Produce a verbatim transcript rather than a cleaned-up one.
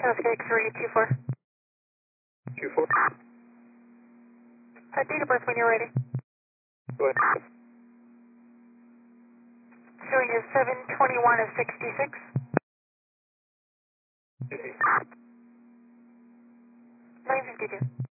Oscar X-ray two four. two four. Uh, date of birth when you're ready. Go ahead. Showing is seven twenty-one of sixty-six. Mhm. nine fifty-two.